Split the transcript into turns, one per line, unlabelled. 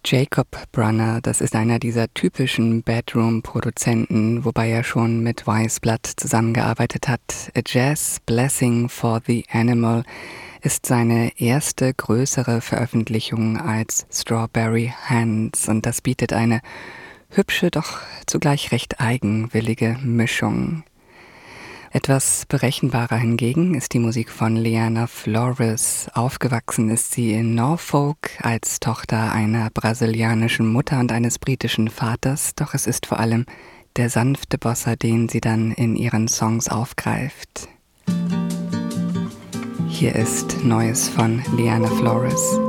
Jacob Brunner, das ist einer dieser typischen Bedroom-Produzenten, wobei er schon mit Wise Blood zusammengearbeitet hat. A Jazz Blessing for the Animal ist seine erste größere Veröffentlichung als Strawberry Hands und das bietet eine hübsche, doch zugleich recht eigenwillige Mischung. Etwas berechenbarer hingegen ist die Musik von Liana Flores. Aufgewachsen ist sie in Norfolk als Tochter einer brasilianischen Mutter und eines britischen Vaters, doch es ist vor allem der sanfte Bossa, den sie dann in ihren Songs aufgreift. Hier ist Neues von Liana Flores.